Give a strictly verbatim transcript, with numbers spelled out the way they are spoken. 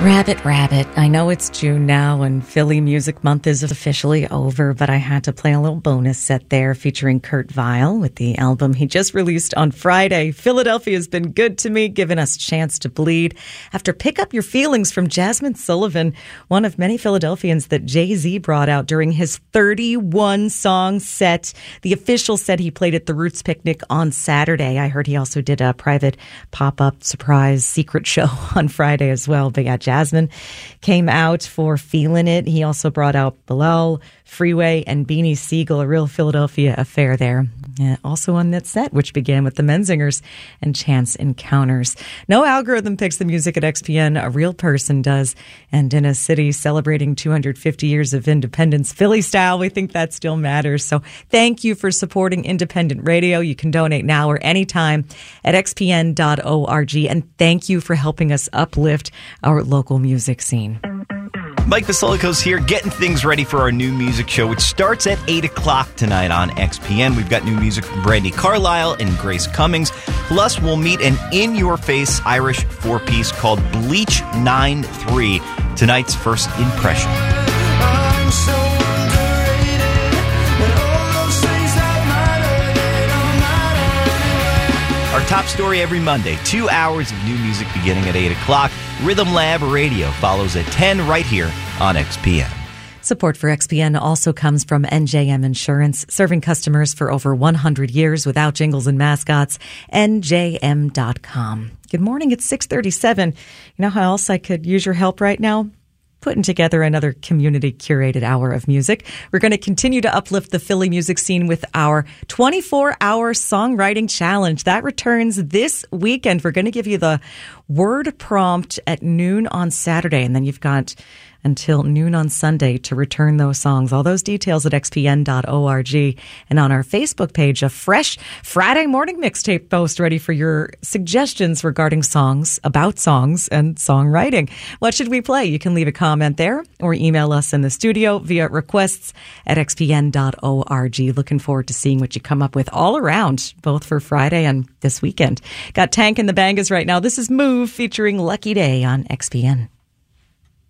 Rabbit, rabbit. I know it's June now and Philly Music Month is officially over, but I had to play a little bonus set there featuring Kurt Vile with the album he just released on Friday. Philadelphia's been good to me, giving us Chance to Bleed. After Pick Up Your Feelings from Jasmine Sullivan, one of many Philadelphians that Jay-Z brought out during his thirty-one song set. The official set he played at the Roots Picnic on Saturday. I heard he also did a private pop-up surprise secret show on Friday as well. But yeah, Jasmine came out for Feelin' It. He also brought out Bilal, Freeway, and Beanie Siegel, a real Philadelphia affair there. Uh, also on that set, which began with the Menzingers and Chance Encounters. No algorithm picks the music at X P N, a real person does. And in a city celebrating two hundred fifty years of independence, Philly style, we think that still matters. So thank you for supporting independent radio. You can donate now or anytime at x p n dot org. And thank you for helping us uplift our local music scene. Mike Vasilico's here, getting things ready for our new music show, which starts at eight o'clock tonight on X P N. We've got new music from Brandi Carlile and Grace Cummings. Plus, we'll meet an in-your-face Irish four-piece called Bleach nine three, tonight's first impression. I'm so Our top story every Monday, two hours of new music beginning at eight o'clock. Rhythm Lab Radio follows at ten right here on X P N. Support for X P N also comes from N J M Insurance, serving customers for over one hundred years without jingles and mascots. N J M dot com. Good morning, it's six thirty-seven. You know how else I could use your help right now? Putting together another community-curated hour of music. We're going to continue to uplift the Philly music scene with our twenty-four hour songwriting challenge. That returns this weekend. We're going to give you the word prompt at noon on Saturday, and then you've got until noon on Sunday to return those songs. All those details at x p n dot org and on our Facebook page, a fresh Friday morning mixtape post ready for your suggestions regarding songs, about songs, and songwriting. What should we play? You can leave a comment there or email us in the studio via requests at x p n dot org. Looking forward to seeing what you come up with all around, both for Friday and this weekend. Got Tank and the Bangas right now. This is Move featuring Lucky Day on X P N.